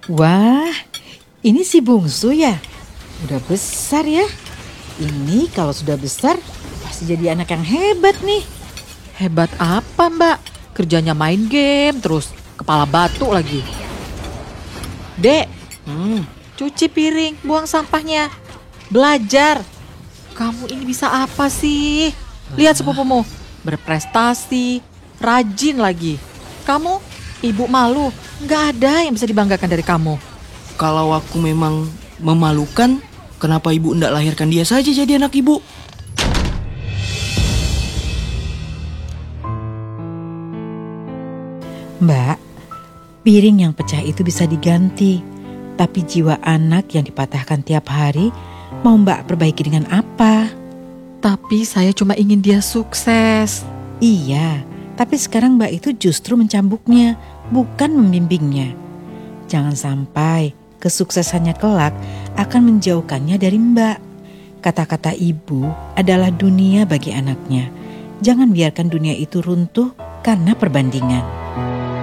Wah, ini si bungsu ya? Udah besar ya? Ini kalau sudah besar pasti jadi anak yang hebat nih. Hebat apa Mbak? Kerjanya main game terus, kepala batu lagi. Dek, cuci piring, buang sampahnya. Belajar. Kamu ini bisa apa sih? Lihat sepupumu, berprestasi, rajin lagi. Kamu, ibu malu, nggak ada yang bisa dibanggakan dari kamu. Kalau aku memang memalukan, kenapa ibu ndak lahirkan dia saja jadi anak ibu? Mbak, piring yang pecah itu bisa diganti. Tapi jiwa anak yang dipatahkan tiap hari, mau Mbak perbaiki dengan apa? Tapi saya cuma ingin dia sukses. Iya, tapi sekarang Mbak itu justru mencambuknya, bukan membimbingnya. Jangan sampai kesuksesannya kelak akan menjauhkannya dari Mbak. Kata-kata ibu adalah dunia bagi anaknya. Jangan biarkan dunia itu runtuh karena perbandingan.